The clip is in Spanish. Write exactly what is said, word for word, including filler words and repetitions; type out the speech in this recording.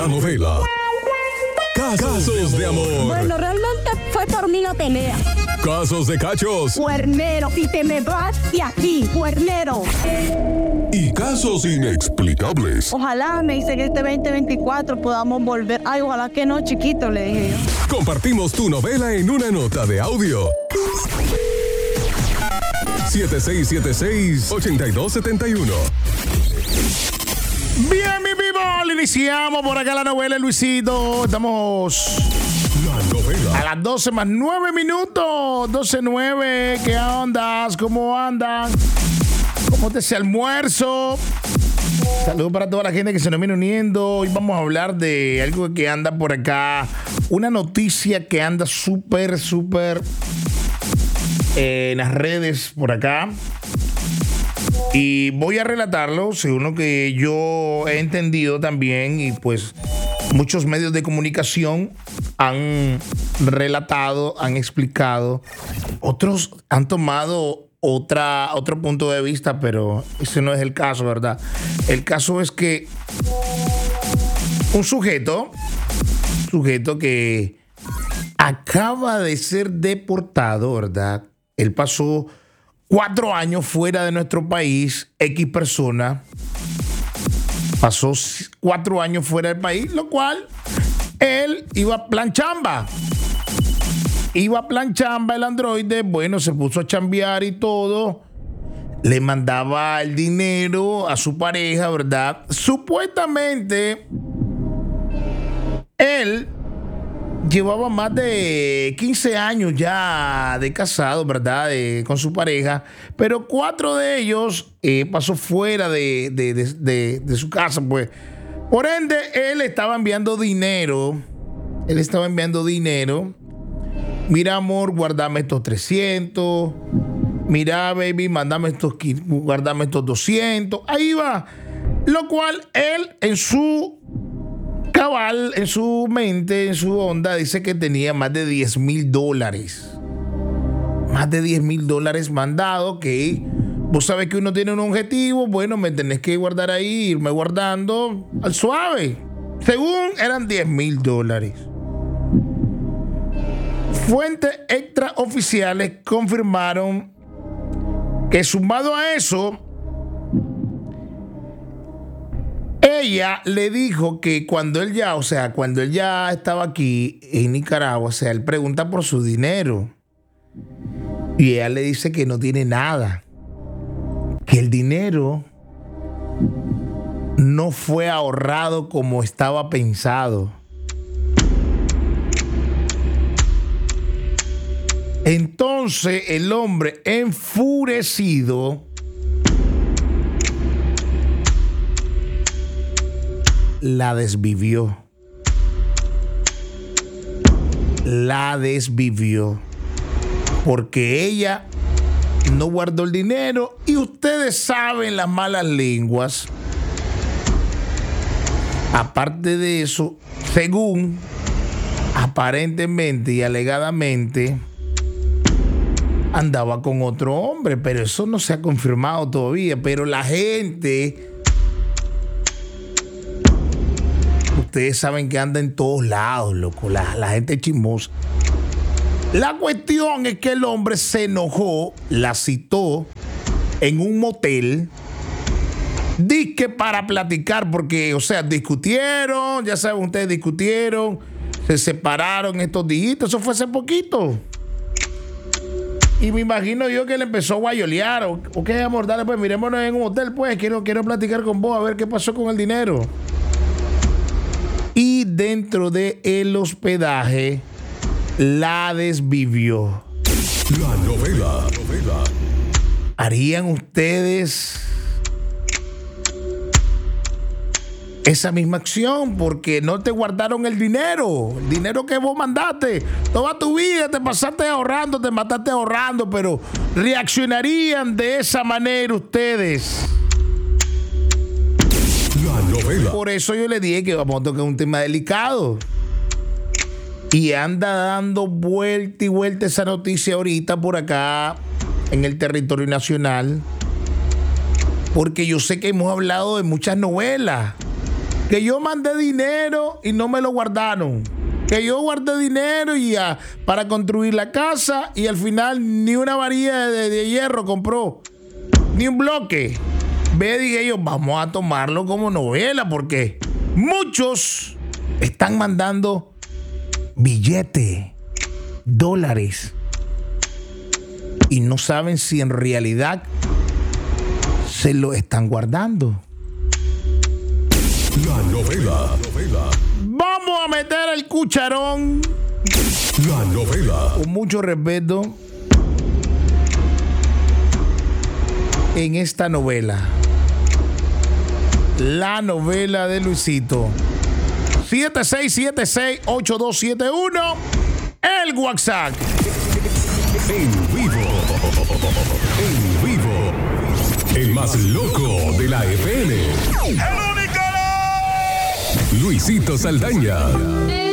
La novela Casos de amor. Bueno, realmente fue por mí, no tenía. Casos de cachos. Cuernero, y te me vas de aquí, cuernero. Y casos inexplicables. Ojalá, me dice que este veinte veinticuatro podamos volver. Ay, ojalá que no, chiquito, le dije yo. Compartimos tu novela en una nota de audio. siete seis siete seis, ocho dos siete uno. Bien, mi people, iniciamos por acá la novela, Luisito. Estamos La novela a las doce más nueve minutos. doce nueve. ¿Qué ondas? ¿Cómo andan? ¿Cómo te ese almuerzo? Saludos para toda la gente que se nos viene uniendo. Hoy vamos a hablar de algo que anda por acá. Una noticia que anda súper, súper eh, en las redes por acá. Y voy a relatarlo según lo que yo he entendido también, y pues muchos medios de comunicación han relatado, han explicado. Otros han tomado otra, otro punto de vista, pero ese no es el caso, ¿verdad? El caso es que un sujeto, sujeto que acaba de ser deportado, ¿verdad? Él pasó Cuatro años fuera de nuestro país, X persona pasó cuatro años fuera del país, lo cual él iba plan chamba. Iba plan chamba el androide, bueno, se puso a chambear y todo. Le mandaba el dinero a su pareja, ¿verdad? Supuestamente, él llevaba más de quince años ya de casado, ¿verdad? De, con su pareja, pero cuatro de ellos eh, pasó fuera de, de, de, de, de su casa, pues. Por ende, él estaba enviando dinero. Él estaba enviando dinero. Mira, amor, guardame estos trescientos. Mira, baby, mándame estos, guardame estos doscientos. Ahí va. Lo cual, él en su cabal, en su mente, en su onda, dice que tenía más de diez mil dólares. Más de diez mil dólares mandados, que vos sabés que uno tiene un objetivo, bueno, me tenés que guardar ahí, irme guardando al suave. Según eran diez mil dólares. Fuentes extraoficiales confirmaron que sumado a eso, ella le dijo que cuando él ya, o sea, cuando él ya estaba aquí en Nicaragua, o sea, él pregunta por su dinero y ella le dice que no tiene nada, que el dinero no fue ahorrado como estaba pensado. Entonces el hombre, enfurecido, la desvivió. La desvivió. Porque ella no guardó el dinero. Y ustedes saben las malas lenguas. Aparte de eso, según aparentemente y alegadamente, andaba con otro hombre. Pero eso no se ha confirmado todavía. Pero la gente, ustedes saben que anda en todos lados, loco. La, la gente es chismosa. La cuestión es que el hombre se enojó, la citó en un motel, disque para platicar, porque, o sea, discutieron, ya saben ustedes, discutieron, se separaron estos días, eso fue hace poquito. Y me imagino yo que le empezó a guayolear. O, ok, amor, dale, pues mirémonos en un hotel, pues, quiero, quiero platicar con vos, a ver qué pasó con el dinero. Y dentro del hospedaje la desvivió. La novela. novela. ¿Harían ustedes esa misma acción? Porque no te guardaron el dinero. El dinero que vos mandaste. Toda tu vida te pasaste ahorrando, te mataste ahorrando, pero ¿reaccionarían de esa manera ustedes? La novela. Por eso yo le dije que vamos a tocar un tema delicado. Y anda dando vuelta y vuelta esa noticia ahorita por acá en el territorio nacional. Porque yo sé que hemos hablado de muchas novelas. Que yo mandé dinero y no me lo guardaron. Que yo guardé dinero y ya para construir la casa y al final ni una varilla de, de hierro compró. Ni un bloque. Ve, dije yo, vamos a tomarlo como novela porque muchos están mandando billetes, dólares y no saben si en realidad se lo están guardando. La novela. Vamos a meter el cucharón. La novela. Con mucho respeto. En esta novela. La novela de Luisito. siete seis siete seis, ocho dos siete uno. El WhatsApp. En vivo. En vivo. El más loco de la F M. ¡El único! Luisito Saldaña.